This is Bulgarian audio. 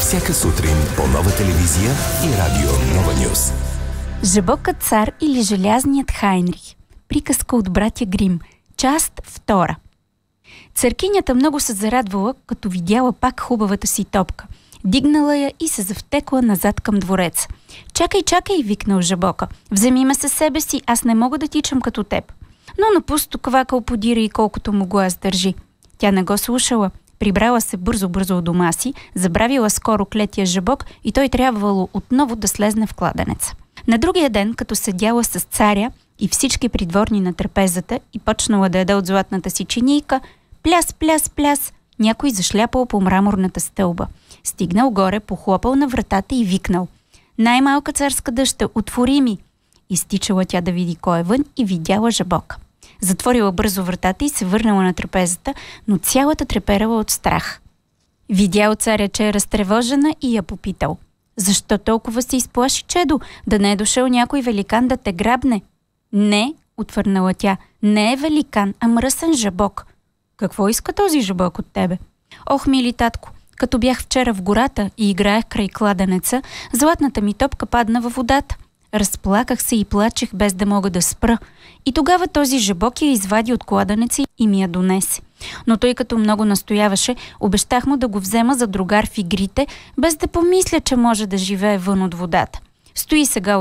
Всяка сутрин по Нова телевизия и радио Нова Нюз. Жабокът цар или желязният Хайнрих. Приказка от братя Грим. Част 2. Царкинята много се зарадвала, като видяла пак хубавата си топка. Дигнала я и се завтекла назад към двореца. Чакай, викнал Жабока. Вземи ме със себе си, аз не мога да тичам като теб. Но напусто квакал подира и колкото му глас държи. Тя не го слушала. Прибрала се бързо у дома си, забравила скоро клетия Жабок и той трябвало отново да слезне в кладенеца. На другия ден, като седяла с царя и всички придворни на трапезата и почнала да яде от златната си чинийка, пляс, някой зашляпал по мраморната стълба. Стигнал горе, похлопал на вратата и викнал: „Най-малка царска дъща, отвори ми!“ Изтичала тя да види кой е вън и видяла Жабока. Затворила бързо вратата и се върнала на трапезата, но цялата треперала от страх. Видял царя, че е разтревожена и я попитал: „Защо толкова се изплаши, чедо? Да не е дошъл някой великан да те грабне?“ „Не“, отвърнала тя, „не е великан, а мръсен Жабок.“ „Какво иска този Жабок от тебе?“ „Ох, мили татко, като бях вчера в гората и играех край кладенеца, златната ми топка падна във водата. Разплаках се и плачех без да мога да спра. И тогава този Жабок я извади от кладенеца и ми я донесе. Но той като много настояваше, обещах му да го взема за другар в игрите, без да помисля, че може да живее вън от водата. Стои сега